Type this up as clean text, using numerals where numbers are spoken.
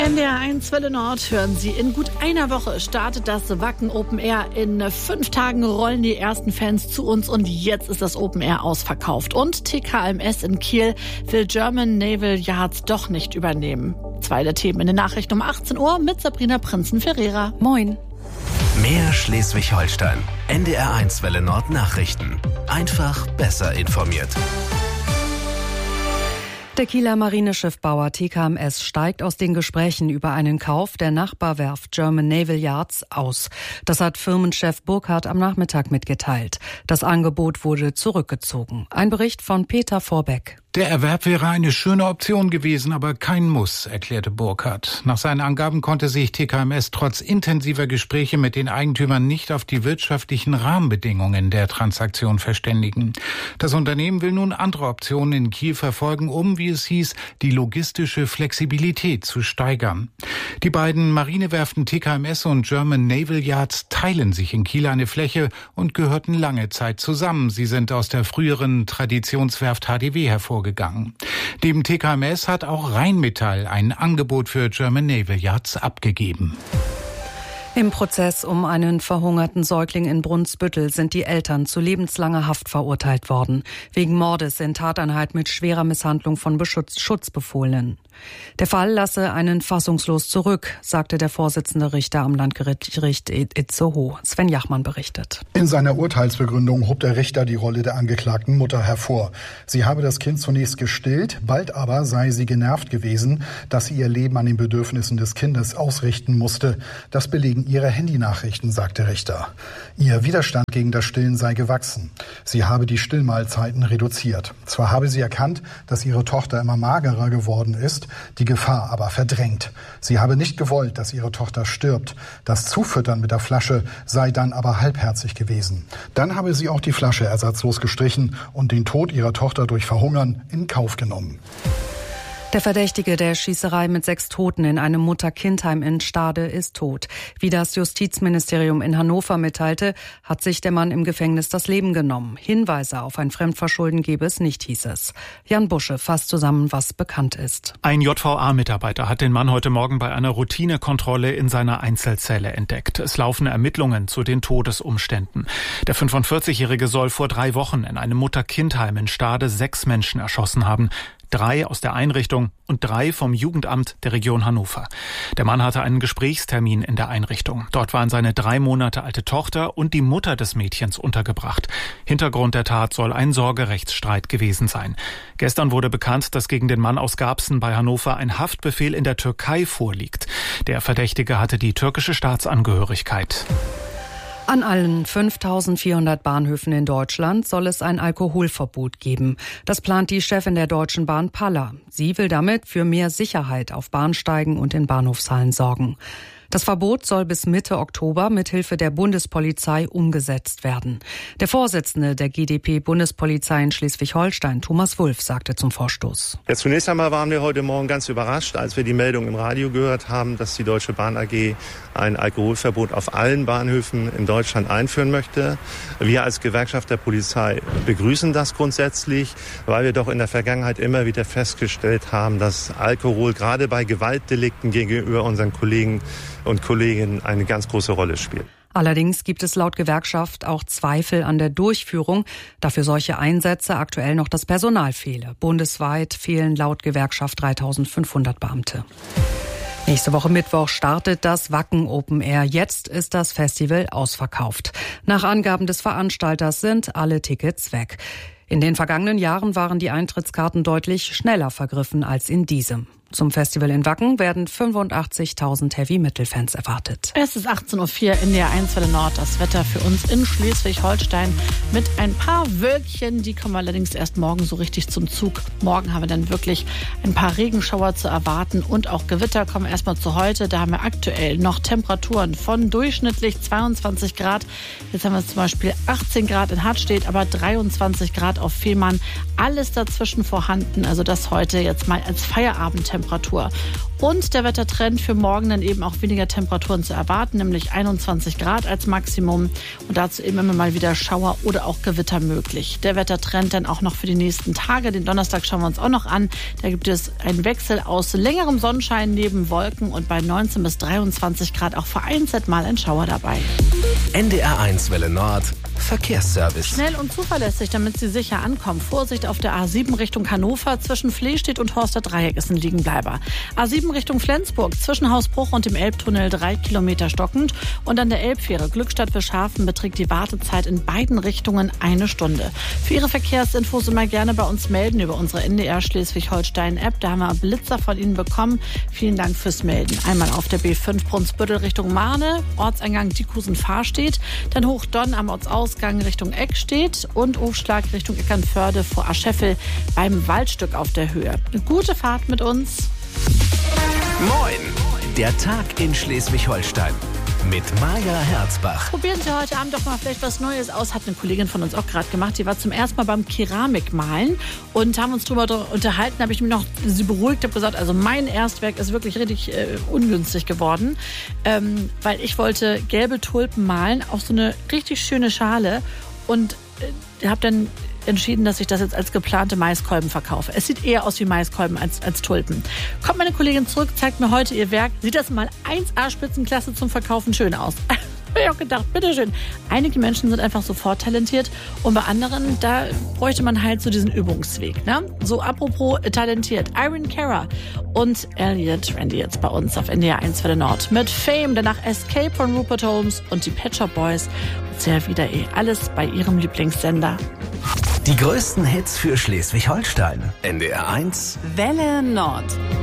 NDR 1 Welle Nord hören Sie. In gut einer Woche startet das Wacken Open Air. In 5 Tagen rollen die ersten Fans zu uns und jetzt ist das Open Air ausverkauft. Und TKMS in Kiel will German Naval Yards doch nicht übernehmen. 2 der Themen in den Nachrichten um 18 Uhr mit Sabrina Prinzen-Ferreira. Moin. Mehr Schleswig-Holstein. NDR 1 Welle Nord Nachrichten. Einfach besser informiert. Der Kieler Marineschiffbauer TKMS steigt aus den Gesprächen über einen Kauf der Nachbarwerft German Naval Yards aus. Das hat Firmenchef Burkhardt am Nachmittag mitgeteilt. Das Angebot wurde zurückgezogen. Ein Bericht von Peter Vorbeck. Der Erwerb wäre eine schöne Option gewesen, aber kein Muss, erklärte Burkhardt. Nach seinen Angaben konnte sich TKMS trotz intensiver Gespräche mit den Eigentümern nicht auf die wirtschaftlichen Rahmenbedingungen der Transaktion verständigen. Das Unternehmen will nun andere Optionen in Kiel verfolgen, um, wie es hieß, die logistische Flexibilität zu steigern. Die beiden Marinewerften TKMS und German Naval Yards teilen sich in Kiel eine Fläche und gehörten lange Zeit zusammen. Sie sind aus der früheren Traditionswerft HDW hervorgegangen. Neben TKMS hat auch Rheinmetall ein Angebot für German Naval Yards abgegeben. Im Prozess um einen verhungerten Säugling in Brunsbüttel sind die Eltern zu lebenslanger Haft verurteilt worden. Wegen Mordes in Tateinheit mit schwerer Misshandlung von Schutzbefohlenen. Der Fall lasse einen fassungslos zurück, sagte der Vorsitzende Richter am Landgericht Itzehoe. Sven Jachmann berichtet. In seiner Urteilsbegründung hob der Richter die Rolle der angeklagten Mutter hervor. Sie habe das Kind zunächst gestillt, bald aber sei sie genervt gewesen, dass sie ihr Leben an den Bedürfnissen des Kindes ausrichten musste. Das belegen ihre Handynachrichten, sagt der Richter. Ihr Widerstand gegen das Stillen sei gewachsen. Sie habe die Stillmahlzeiten reduziert. Zwar habe sie erkannt, dass ihre Tochter immer magerer geworden ist, die Gefahr aber verdrängt. Sie habe nicht gewollt, dass ihre Tochter stirbt. Das Zufüttern mit der Flasche sei dann aber halbherzig gewesen. Dann habe sie auch die Flasche ersatzlos gestrichen und den Tod ihrer Tochter durch Verhungern in Kauf genommen. Der Verdächtige der Schießerei mit 6 Toten in einem Mutter-Kind-Heim in Stade ist tot. Wie das Justizministerium in Hannover mitteilte, hat sich der Mann im Gefängnis das Leben genommen. Hinweise auf ein Fremdverschulden gebe es nicht, hieß es. Jan Busche fasst zusammen, was bekannt ist. Ein JVA-Mitarbeiter hat den Mann heute Morgen bei einer Routinekontrolle in seiner Einzelzelle entdeckt. Es laufen Ermittlungen zu den Todesumständen. Der 45-Jährige soll vor 3 Wochen in einem Mutter-Kind-Heim in Stade 6 Menschen erschossen haben. 3 aus der Einrichtung und 3 vom Jugendamt der Region Hannover. Der Mann hatte einen Gesprächstermin in der Einrichtung. Dort waren seine 3 Monate alte Tochter und die Mutter des Mädchens untergebracht. Hintergrund der Tat soll ein Sorgerechtsstreit gewesen sein. Gestern wurde bekannt, dass gegen den Mann aus Garbsen bei Hannover ein Haftbefehl in der Türkei vorliegt. Der Verdächtige hatte die türkische Staatsangehörigkeit. An allen 5.400 Bahnhöfen in Deutschland soll es ein Alkoholverbot geben. Das plant die Chefin der Deutschen Bahn Palla. Sie will damit für mehr Sicherheit auf Bahnsteigen und in Bahnhofshallen sorgen. Das Verbot soll bis Mitte Oktober mit Hilfe der Bundespolizei umgesetzt werden. Der Vorsitzende der GdP-Bundespolizei in Schleswig-Holstein, Thomas Wulff, sagte zum Vorstoß. Ja, zunächst einmal waren wir heute Morgen ganz überrascht, als wir die Meldung im Radio gehört haben, dass die Deutsche Bahn AG ein Alkoholverbot auf allen Bahnhöfen in Deutschland einführen möchte. Wir als Gewerkschaft der Polizei begrüßen das grundsätzlich, weil wir doch in der Vergangenheit immer wieder festgestellt haben, dass Alkohol gerade bei Gewaltdelikten gegenüber unseren Kollegen und Kolleginnen eine ganz große Rolle spielt. Allerdings gibt es laut Gewerkschaft auch Zweifel an der Durchführung, da für solche Einsätze aktuell noch das Personal fehle. Bundesweit fehlen laut Gewerkschaft 3.500 Beamte. Nächste Woche Mittwoch startet das Wacken Open Air. Jetzt ist das Festival ausverkauft. Nach Angaben des Veranstalters sind alle Tickets weg. In den vergangenen Jahren waren die Eintrittskarten deutlich schneller vergriffen als in diesem. Zum Festival in Wacken werden 85.000 Heavy-Metal-Fans erwartet. Es ist 18.04 Uhr in der 1 Welle Nord. Das Wetter für uns in Schleswig-Holstein mit ein paar Wölkchen. Die kommen allerdings erst morgen so richtig zum Zug. Morgen haben wir dann wirklich ein paar Regenschauer zu erwarten und auch Gewitter kommen erstmal zu heute. Da haben wir aktuell noch Temperaturen von durchschnittlich 22 Grad. Jetzt haben wir zum Beispiel 18 Grad in Hartstedt, aber 23 Grad auf Fehmarn. Alles dazwischen vorhanden. Also das heute jetzt mal als Feierabendtemperatur Temperatur. Und der Wettertrend für morgen dann eben auch weniger Temperaturen zu erwarten, nämlich 21 Grad als Maximum und dazu eben immer mal wieder Schauer oder auch Gewitter möglich. Der Wettertrend dann auch noch für die nächsten Tage. Den Donnerstag schauen wir uns auch noch an. Da gibt es einen Wechsel aus längerem Sonnenschein neben Wolken und bei 19 bis 23 Grad auch vereinzelt mal ein Schauer dabei. NDR1 Welle Nord. Verkehrsservice. Schnell und zuverlässig, damit Sie sicher ankommen. Vorsicht auf der A7 Richtung Hannover. Zwischen Flehstedt und Horster Dreieck ist ein Liegenbleiber. A7 Richtung Flensburg. Zwischen Hausbruch und dem Elbtunnel 3 Kilometer stockend. Und an der Elbfähre Glückstadt-Wischhafen beträgt die Wartezeit in beiden Richtungen 1 Stunde. Für Ihre Verkehrsinfos immer gerne bei uns melden über unsere NDR Schleswig-Holstein-App. Da haben wir Blitzer von Ihnen bekommen. Vielen Dank fürs Melden. Einmal auf der B5 Brunsbüttel Richtung Mahne, Ortseingang Dickusen-Fahrstedt, dann Hochdonn am Ortsausgang Richtung Eckstedt und Aufschlag Richtung Eckernförde vor Ascheffel beim Waldstück auf der Höhe. Eine gute Fahrt mit uns. Moin, der Tag in Schleswig-Holstein mit Maja Herzbach. Probieren Sie heute Abend doch mal vielleicht was Neues aus. Hat eine Kollegin von uns auch gerade gemacht. Die war zum ersten Mal beim Keramikmalen und haben uns darüber unterhalten. Da habe ich mich noch sie beruhigt, habe gesagt, also mein Erstwerk ist wirklich richtig ungünstig geworden, weil ich wollte gelbe Tulpen malen auf so eine richtig schöne Schale und habe dann entschieden, dass ich das jetzt als geplante Maiskolben verkaufe. Es sieht eher aus wie Maiskolben als Tulpen. Kommt meine Kollegin zurück, zeigt mir heute ihr Werk. Sieht das mal 1A Spitzenklasse zum Verkaufen schön aus. Habe ich auch gedacht, bitteschön. Einige Menschen sind einfach sofort talentiert und bei anderen, da bräuchte man halt so diesen Übungsweg. Ne? So apropos talentiert. Irene Cara und Elliot Randy jetzt bei uns auf NDR1 Welle Nord. Mit Fame, danach Escape von Rupert Holmes und die Pet Shop Boys. Und sehr wieder alles bei ihrem Lieblingssender. Die größten Hits für Schleswig-Holstein. NDR1 Welle Nord.